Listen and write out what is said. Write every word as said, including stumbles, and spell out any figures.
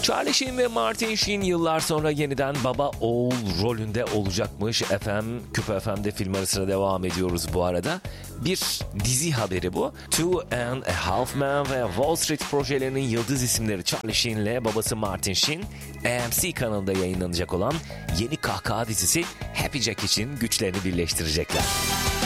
Charlie Sheen ve Martin Sheen yıllar sonra yeniden baba oğul rolünde olacakmış. Efendim, Küpe F M'de film arasına devam ediyoruz bu arada. Bir dizi haberi bu. Two and a Half Men ve Wall Street projelerinin yıldız isimleri Charlie Sheen ile babası Martin Sheen, A M C kanalında yayınlanacak olan yeni kahkaha dizisi Happy Jack için güçlerini birleştirecekler.